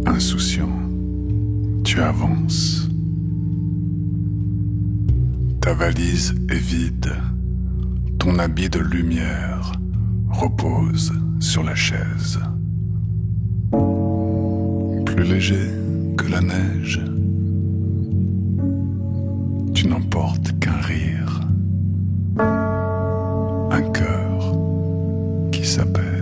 Insouciant, tu avances. Ta valise est vide. Ton habit de lumière repose sur la chaise. Plus léger que la neige, tu n'emportes qu'un rire, un cœur qui s'apaise.